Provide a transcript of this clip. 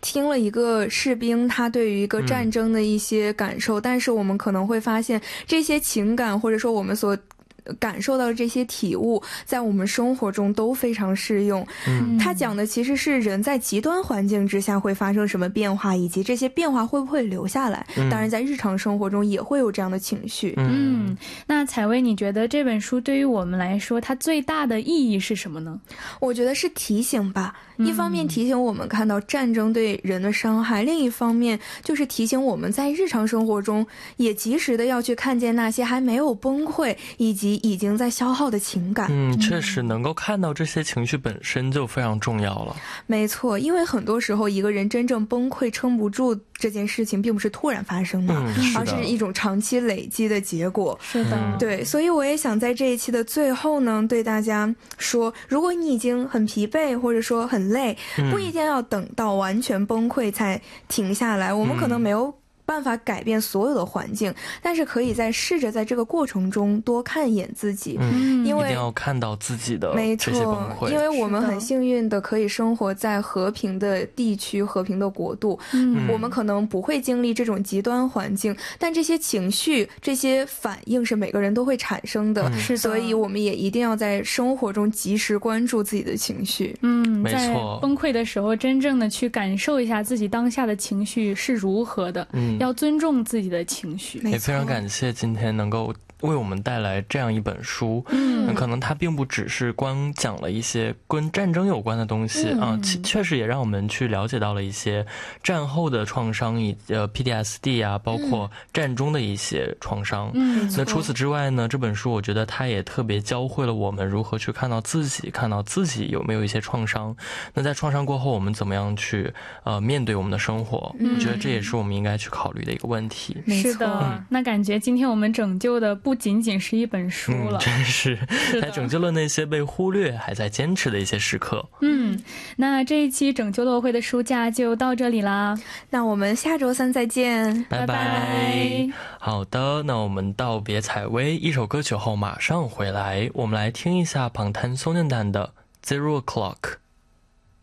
听了一个士兵他对于一个战争的一些感受，但是我们可能会发现这些情感或者说我们所感受到的这些体悟在我们生活中都非常适用。他讲的其实是人在极端环境之下会发生什么变化，以及这些变化会不会留下来。当然在日常生活中也会有这样的情绪。 那采薇，你觉得这本书对于我们来说它最大的意义是什么呢？ 我觉得是提醒吧，一方面提醒我们看到战争对人的伤害，另一方面就是提醒我们在日常生活中也及时的要去看见那些还没有崩溃以及已经在消耗的情感。 确实能够看到这些情绪本身就非常重要了。 没错，因为很多时候一个人真正崩溃撑不住这件事情并不是突然发生的，而是一种长期累积的结果。 是的， 对，所以我也想在这一期的最后呢，对大家说，如果你已经很疲惫或者说很累，不一定要等到完全崩溃才停下来。我们可能没有办法改变所有的环境，但是可以试着在这个过程中多看一眼自己，因为一定要看到自己的这些崩溃。 因为我们很幸运的可以生活在和平的地区、和平的国度，我们可能不会经历这种极端环境，但这些情绪、这些反应是每个人都会产生的，所以我们也一定要在生活中及时关注自己的情绪。 没错， 在崩溃的时候真正的去感受一下自己当下的情绪是如何的，要尊重自己的情绪。 也非常感谢今天能够为我们带来这样一本书。可能它并不只是光讲了一些跟战争有关的东西确实也让我们去了解到了一些战后的创伤PTSD 啊，包括战中的一些创伤。那除此之外呢，这本书我觉得它也特别教会了我们如何去看到自己有没有一些创伤。那在创伤过后我们怎么样去面对我们的生活，我觉得这也是我们应该去考虑的一个问题。 是的，那感觉今天我们拯救的不仅仅是一本书了， 真是还拯救了那些被忽略还在坚持的一些时刻。 那这一期拯救乐会的书架就到这里啦， 那我们下周三再见， 拜拜。好的，那我们道别采薇，一首歌曲后马上回来，我们来听一下방탄소년단的 Zero O'Clock。